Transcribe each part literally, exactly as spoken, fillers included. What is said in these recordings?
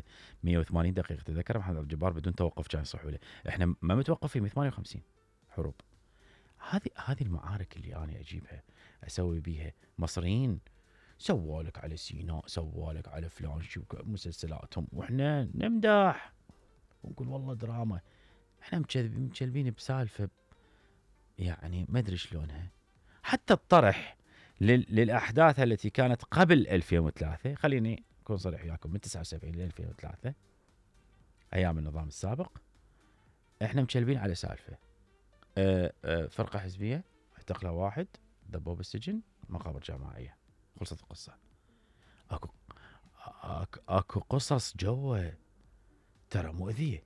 عنده مية وثمانين دقيقة. تذكر محمد عبد الجبار بدون توقف كان يصحوا له، احنا ما متوقفين ثمانية وخمسين حروب. هذه هذه المعارك اللي انا اجيبها اسوي بيها. مصريين سوالك على سيناء، سوالك على فلان، شو مسلسلاتهم، واحنا نمدح ونقول والله دراما. احنا مكذبين بسالفه يعني ما ادري شلونها. حتى الطرح للاحداث التي كانت قبل ألفين وثلاثة، خليني اكون صريح وياكم، من تسعة وسبعين ل ألفين وثلاثة ايام النظام السابق، احنا مكلبين على سالفه أه أه فرقه حزبيه اعتقلها واحد، دبوه بالسجن، مقابر جماعيه، خلصت القصه. اكو اكو, أكو قصص جوه ترى مؤذيه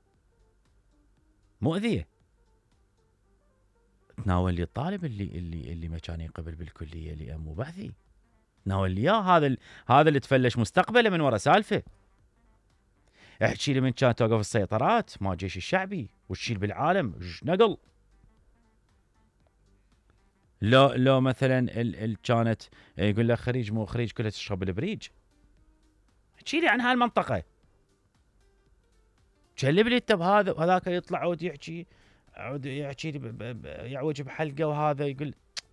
مؤذيه. تناول لي الطالب اللي اللي اللي ما كان يقبل بالكليه لامه بعثي، تناول لي اياه هذا هذا اللي تفلش مستقبله من وراء سالفه. احكي لي من كان توقف السيطرات مع الجيش الشعبي وتشيل بالعالم ايش نقل. لو لو مثلا ال ال كانت يقول لك خريج مو خريج كلها تشرب البريج. احكي لي عن هالمنطقه، كلب لي انت بهذا، وهذاك يطلع عود يحكي عود يحكي لي يعوج بحلقه، وهذا يقول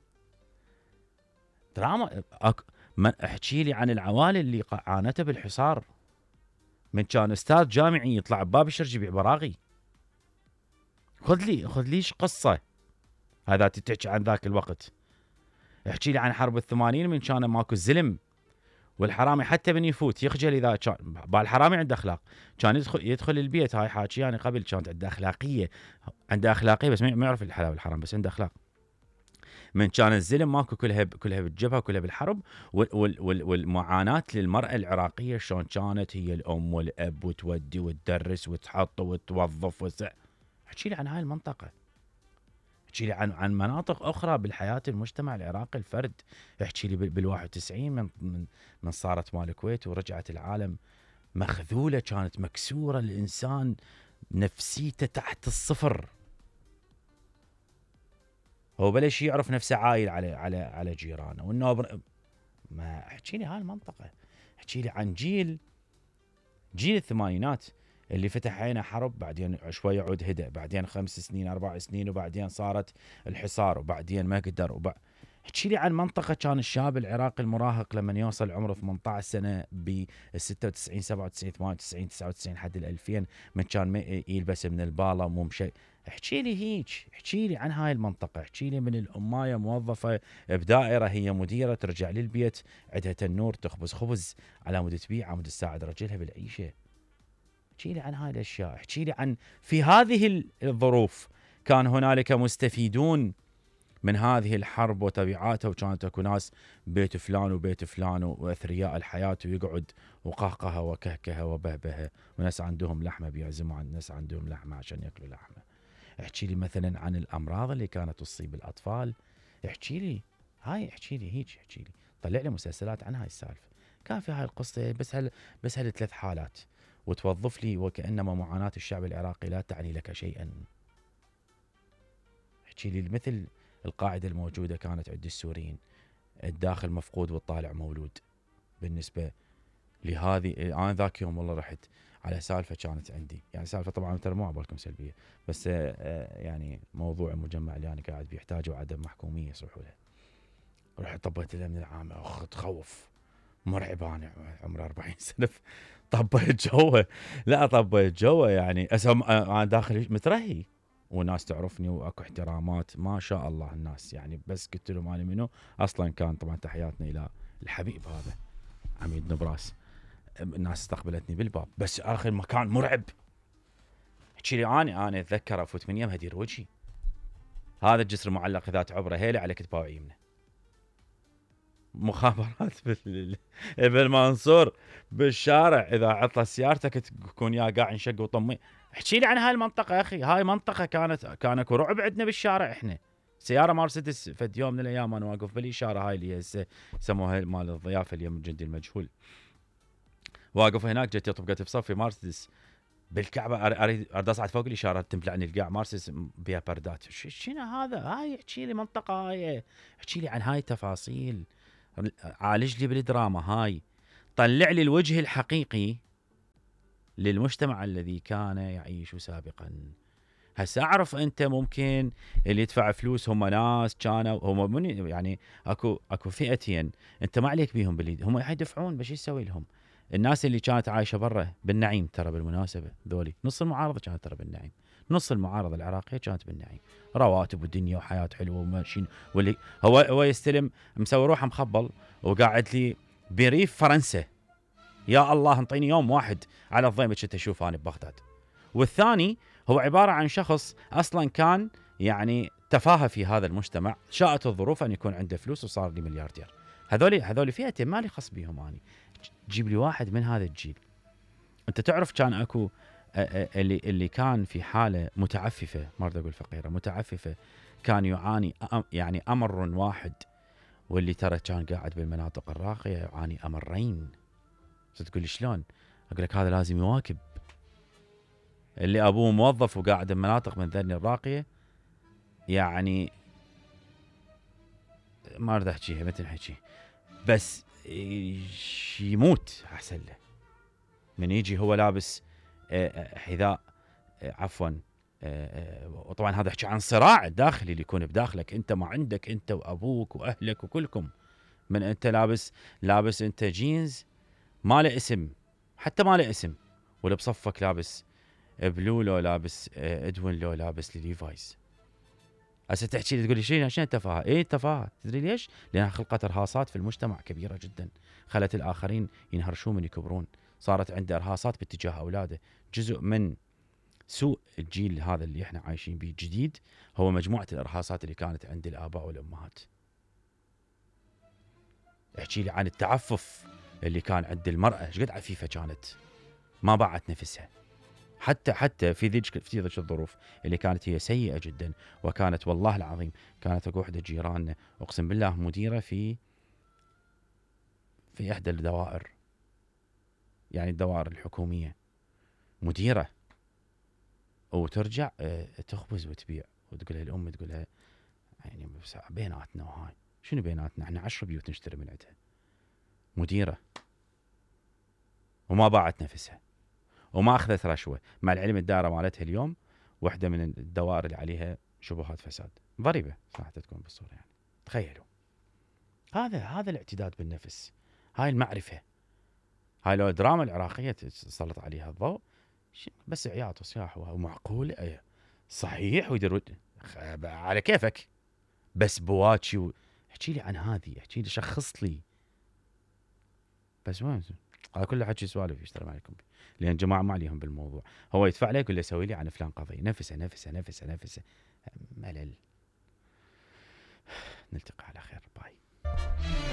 دراما. احكي لي عن العوائل اللي عانته بالحصار، من كان استاذ جامعي يطلع بباب الشرج يبيع براغي. خذ لي خذ ليش قصه هذا تحكي عن ذاك الوقت. احكي لي عن حرب الثمانين، من كان ماكو الزلم والحرامي حتى من يفوت يخجل. اذا كان بالحرامي عنده اخلاق، كان يدخل يدخل البيت. هاي حاكي يعني قبل كانت عنده اخلاقيه، عنده اخلاقيه بس ما يعرف الحلال والحرام، بس عنده اخلاق. من كان الزلم ماكو كلها كلها بالجبهه كلها بالحرب. وال وال والمعاناه للمراه العراقيه شلون كانت هي الام والاب، وتودي وتدرس وتحط وتوظف وسع. احكي لي عن هاي المنطقه، احكي لي عن عن مناطق اخرى بالحياه المجتمع العراقي الفرد. احكي لي بال واحد وتسعين من من من صارت مال الكويت ورجعت العالم مخذوله، كانت مكسوره، الانسان نفسيته تحت الصفر. هو بلش يعرف نفسه عايل على على على جيرانه والنوب. ما احكي لي هاي المنطقه، احكي لي عن جيل جيل الثمانينات اللي فتح عينه حرب، بعدين شوي عود هدأ، بعدين خمس سنين اربع سنين، وبعدين صارت الحصار، وبعدين ما قدر. وبع... احكي لي عن منطقه كان الشاب العراقي المراهق لما يوصل عمره ثمانية عشر سنه ب ستة وتسعين سبعة وتسعين ثمانية وتسعين تسعة وتسعين لحد ال ألفين، من كان ما يلبس من الباله مو مشي. احكي لي هيك، احكي لي عن هاي المنطقه، احكي لي من الامايه موظفه بدائره هي مديره، ترجع للبيت عندها تنور تخبز خبز على مود تبيع، على مود تساعد رجلها بالعيشه. احكي لي عن هاي الاشياء، احكي لي عن في هذه الظروف كان هنالك مستفيدون من هذه الحرب وتبعاتها، وكانت اكو ناس بيت فلان وبيت فلان واثرياء الحياه، ويقعد وقهقه وكهكه وبهبه، وناس عندهم لحمه بيعزموا عن ناس عندهم لحمه عشان ياكلوا لحمه. احكي لي مثلا عن الامراض اللي كانت تصيب الاطفال. احكي لي هاي، احكي لي هيك، احكي لي طلع لي مسلسلات عن هاي السالفه. كان في هاي القصه بس هل بس هالثلاث حالات، وتوظف لي وكأنما معاناة الشعب العراقي لا تعني لك شيئا. احكي لي مثل القاعدة الموجودة كانت عند السوريين، الداخل مفقود والطالع مولود. بالنسبة لهذه انا ذاك يوم والله رحت على سالفة كانت عندي، يعني سالفة طبعا ترى مو عبالكم سلبية، بس يعني موضوع المجمع اللي انا قاعد بيحتاجوا عدم محكومية يصلحوا له. رحت طبيت الامن العام، اخ تخوف مرعب، انا عمري أربعين سنه طبيت جوه. لا طبيت جوه يعني اسم انا داخل مترهي، والناس تعرفني واكو احترامات ما شاء الله الناس، يعني بس قلت لهم انا منو اصلا. كان طبعا تحياتنا الى الحبيب هذا عميد نبراس، الناس استقبلتني بالباب، بس اخر مكان مرعب. احكي لي انا انا اتذكر افوت من يمها دير وجهي، هذا الجسر المعلق ذات عبره هيله على كتفه يمنه، مخابرات بالمنصور بالشارع، اذا عطلت سيارتك تكون يا قاع انشق وطمي. احكي لي عن هاي المنطقه يا اخي. هاي منطقه كانت كان اكو رعب عندنا بالشارع. احنا سياره مرسيدس فد يوم من الايام انا واقف بالاشاره هاي اللي هسه يسموها مال الضيافه اليوم الجندي المجهول، واقف هناك جت طبقت بصفي مرسيدس بالكعبه، اريد اريد اصعد فوق الاشاره تملعني القاع مرسيدس بها بردات. شنو هذا؟ هاي احكي لي منطقه، هاي احكي لي عن هاي التفاصيل، عالج لي بالدراما هاي، طلع لي الوجه الحقيقي للمجتمع الذي كان يعيش سابقا. هسه اعرف انت ممكن اللي يدفع فلوس هم ناس كانوا هم من يعني اكو اكو فئتين انت ما عليك بيهم باللي هم يدفعون، بس يسوي لهم؟ الناس اللي كانت عايشه برا بالنعيم، ترى بالمناسبه ذولي نص المعارضه كانت ترى بالنعيم، نص المعارضه العراقيه كانت بالنعيم، رواتب والدنيا وحياه حلوه وماشيين. واللي هو هو يستلم مسوي روحه مخبل وقاعد لي بريف فرنسا، يا الله انطيني يوم واحد على الضيمه كنت اشوف انا ببغداد. والثاني هو عباره عن شخص اصلا كان يعني تفاهه في هذا المجتمع، شاءت الظروف ان يكون عنده فلوس وصار لي ملياردير. هذول هذول فئتين مالي خص بيهم اني. جيب لي واحد من هذا الجيل. انت تعرف كان اكو اللي اللي كان في حاله متعففه، ما اريد اقول فقيره، متعففه، كان يعاني يعني امر واحد، واللي ترى كان قاعد بالمناطق الراقيه يعاني امرين. تقول لي شلون؟ اقول لك هذا لازم يواكب. اللي ابوه موظف وقاعد بمناطق من ذني الراقيه، يعني ما اريد احكيها، ما تنحكي، بس يموت احسن له من يجي هو لابس حذاء، عفوا، وطبعا هذا احكي عن صراع الداخلي اللي يكون بداخلك انت، ما عندك انت وابوك واهلك وكلكم، من انت لابس لابس انت جينز ما له اسم، حتى ما له اسم، ولا بصفك لابس بلو، لو لابس ادوين، لو لابس ليفايز. هسه تحكي لي تقول لي شنو شنو التفاهه؟ ايه التفاهه، تدري ليش؟ لانها خلقت ارهاصات في المجتمع كبيره جدا، خلت الاخرين ينهرشون من يكبرون، صارت عنده ارهاصات باتجاه اولاده. جزء من سوء الجيل هذا اللي احنا عايشين به جديد هو مجموعه الارهاصات اللي كانت عند الاباء والامهات. احكي لي عن التعفف اللي كان عند المراه، ايش قد عفيفه كانت، ما باعت نفسها. حتى حتى في ذيك في ذيك الظروف اللي كانت هي سيئه جدا، وكانت والله العظيم كانت اكو وحده جيراننا اقسم بالله مديره في في احدى الدوائر، يعني الدوائر الحكوميه، مديره، وترجع تخبز وتبيع، وتقول لها الام تقول لها يعني بيناتنا، وهاي شنو بيناتنا؟ احنا عشر بيوت نشتري من عندها. مديره وما باعت نفسها وما اخذت رشوه، مع العلم الدائره مالتها اليوم واحده من الدوائر اللي عليها شبهات فساد، ضريبه صراحه تكون بالصوره يعني. تخيلوا هذا هذا الاعتداد بالنفس، هاي المعرفه، هاي لو الدراما العراقيه تسلط عليها الضوء، بس عياط وصياح ومعقول ايه صحيح ويدير على كيفك، بس بواكي و... احكي لي عن هذه، احكي لي، شخص لي، بس وين هذا كله حكي سوالف يشتغل عليكم، لان جماعه ما عليهم بالموضوع. هو يدفع لك ولا يسوي لي عن فلان قضيه، نفسه نفسه نفسه نفسه، ملل.